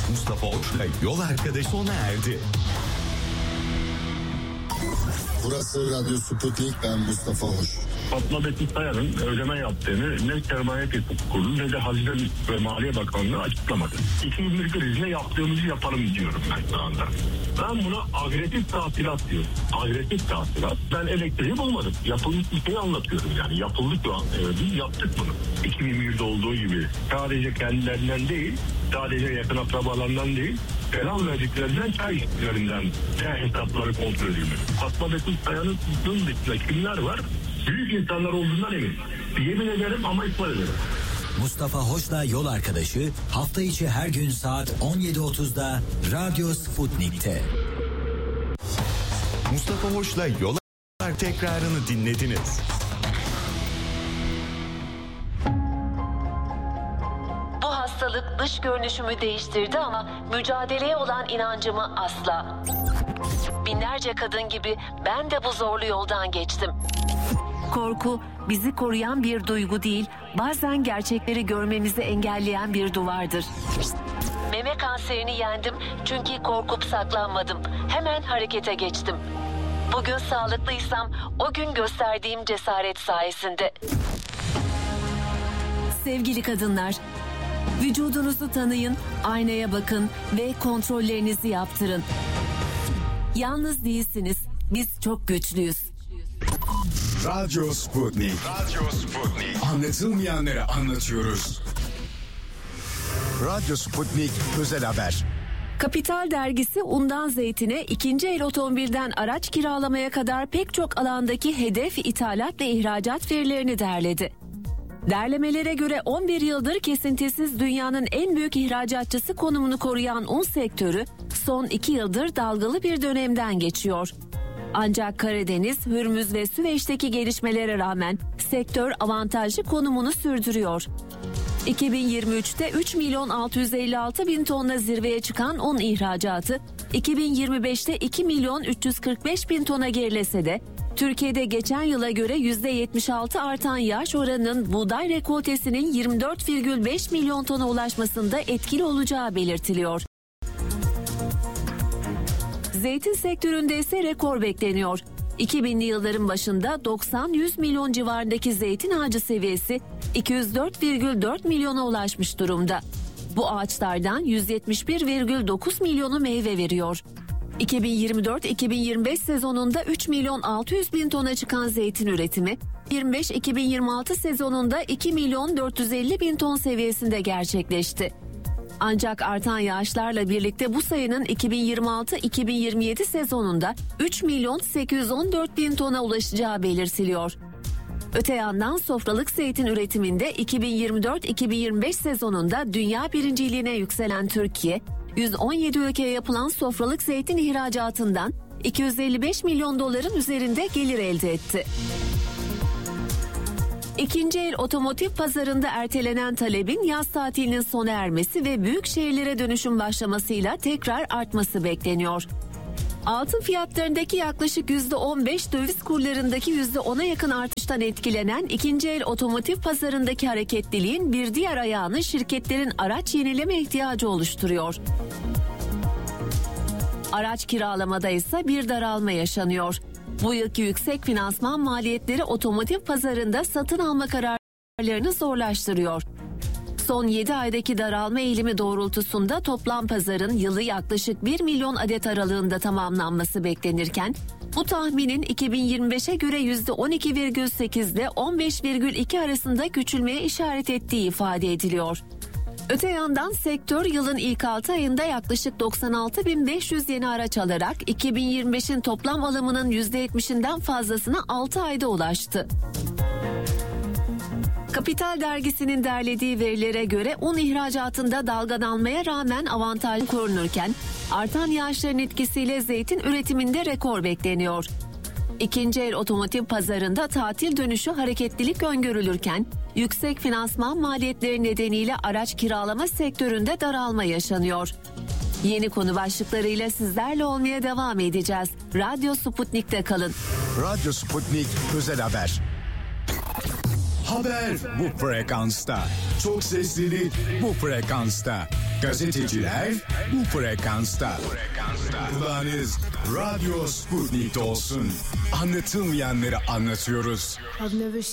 Mustafa Hoç'la Yol Arkadaşı sona erdi. Burası Radyo Sputnik, ben Mustafa Hoş. Fatma Betül Sayan'ın ödeme yaptığını ne Sermaye Teşvik Kurulu ne de Hazine ve Maliye Bakanlığı açıklamadı. 2001 krizine yaptığımızı yapalım diyorum ben şu anda. Ben buna agresif tahsilat diyorum. Agresif tahsilat. Ben elektriği bulmadım. Yapılmış bir şeyi anlatıyorum yani. Yapıldı şu an. Biz yaptık bunu. 2001'de olduğu gibi. Sadece kendilerinden değil, sadece yakın akrabalarından değil, selam verdiklerinden, çay içtiklerinden hesapları kontrol edilmeli. Fatma Betül Sayan'ın dışında kimler var? Büyük insanlar olduğundan eminim. Yemin ederim ama ispat ederim. Mustafa Hoş'la Yol Arkadaşı hafta içi her gün saat 17.30'da Radyo Sputnik'te. Mustafa Hoç'la Yol Arkadaşı tekrarını dinlediniz. Bu hastalık dış görünüşümü değiştirdi ama mücadeleye olan inancımı asla. Binlerce kadın gibi ben de bu zorlu yoldan geçtim. Korku bizi koruyan bir duygu değil, bazen gerçekleri görmemizi engelleyen bir duvardır. Meme kanserini yendim çünkü korkup saklanmadım. Hemen harekete geçtim. Bugün sağlıklıysam o gün gösterdiğim cesaret sayesinde. Sevgili kadınlar, vücudunuzu tanıyın, aynaya bakın ve kontrollerinizi yaptırın. Yalnız değilsiniz, biz çok güçlüyüz. Radyo Sputnik. Radyo Sputnik. Anlatılmayanları anlatıyoruz. Radyo Sputnik özel haber. Kapital dergisi undan zeytine, ikinci el otomobilden araç kiralamaya kadar pek çok alandaki hedef ithalat ve ihracat verilerini derledi. Derlemelere göre 11 yıldır kesintisiz dünyanın en büyük ihracatçısı konumunu koruyan un sektörü son 2 yıldır dalgalı bir dönemden geçiyor. Ancak Karadeniz, Hürmüz ve Süveyş'teki gelişmelere rağmen sektör avantajlı konumunu sürdürüyor. 2023'te 3 milyon 656 bin tonla zirveye çıkan un ihracatı, 2025'te 2 milyon 345 bin tona gerilese de, Türkiye'de geçen yıla göre %76 artan yağış oranının buğday rekoltesinin 24,5 milyon tona ulaşmasında etkili olacağı belirtiliyor. Zeytin sektöründe ise rekor bekleniyor. 2000'li yılların başında 90-100 milyon civarındaki zeytin ağacı seviyesi 204,4 milyona ulaşmış durumda. Bu ağaçlardan 171,9 milyonu meyve veriyor. 2024-2025 sezonunda 3 milyon 600 bin tona çıkan zeytin üretimi, 2025-2026 sezonunda 2 milyon 450 bin ton seviyesinde gerçekleşti. Ancak artan yağışlarla birlikte bu sayının 2026-2027 sezonunda 3 milyon 814 bin tona ulaşacağı belirtiliyor. Öte yandan sofralık zeytin üretiminde 2024-2025 sezonunda dünya birinciliğine yükselen Türkiye, 117 ülkeye yapılan sofralık zeytin ihracatından 255 milyon doların üzerinde gelir elde etti. İkinci el otomotiv pazarında ertelenen talebin yaz tatilinin sona ermesi ve büyük şehirlere dönüşüm başlamasıyla tekrar artması bekleniyor. Altın fiyatlarındaki yaklaşık %15, döviz kurlarındaki %10'a yakın artıştan etkilenen ikinci el otomotiv pazarındaki hareketliliğin bir diğer ayağını şirketlerin araç yenileme ihtiyacı oluşturuyor. Araç kiralamada ise bir daralma yaşanıyor. Bu yılki yüksek finansman maliyetleri otomotiv pazarında satın alma kararlarını zorlaştırıyor. Son 7 aydaki daralma eğilimi doğrultusunda toplam pazarın yılı yaklaşık 1 milyon adet aralığında tamamlanması beklenirken, bu tahminin 2025'e göre %12,8 ile 15,2 arasında küçülmeye işaret ettiği ifade ediliyor. Öte yandan sektör yılın ilk 6 ayında yaklaşık 96.500 yeni araç alarak 2025'in toplam alımının %70'inden fazlasına 6 ayda ulaştı. Kapital dergisinin derlediği verilere göre un ihracatında dalgalanmaya rağmen avantaj korunurken artan yağışların etkisiyle zeytin üretiminde rekor bekleniyor. İkinci el otomotiv pazarında tatil dönüşü hareketlilik öngörülürken yüksek finansman maliyetleri nedeniyle araç kiralama sektöründe daralma yaşanıyor. Yeni konu başlıklarıyla sizlerle olmaya devam edeceğiz. Radyo Sputnik'te kalın. Radyo Sputnik özel haber. Haber bu frekansta. Çok seslili bu frekansta. Gazeteciler bu frekansta. Kulağınız Radyo Sputnik'te olsun. Anlatılmayanları anlatıyoruz.